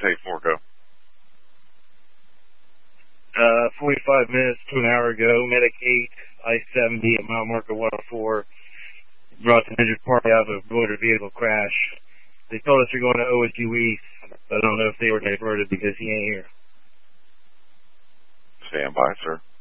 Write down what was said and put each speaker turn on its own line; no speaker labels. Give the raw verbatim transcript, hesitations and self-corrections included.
take four, go.
Uh, forty-five minutes to an hour ago, Medic eight, I seventy at mile marker one oh four, brought an injured party out of a motor vehicle crash. They told us they're going to O S U East. I don't know if they were diverted because he ain't here.
Stand by, sir.